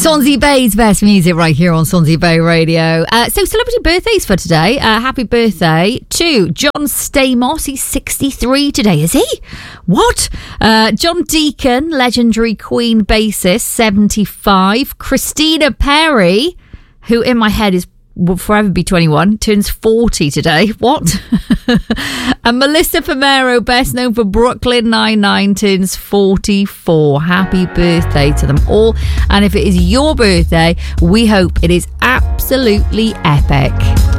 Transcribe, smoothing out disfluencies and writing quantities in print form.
Swansea Bay's best music right here on Swansea Bay Radio. So celebrity birthdays for today. Happy birthday to John Stamos. He's 63 today, is he? What? John Deacon, legendary Queen bassist, 75. Christina Perri, who in my head will forever be 21, turns 40 today. What? And Melissa Fumero, best known for Brooklyn Nine-Nine, turns 44. Happy birthday to them all. And if it is your birthday, we hope it is absolutely epic.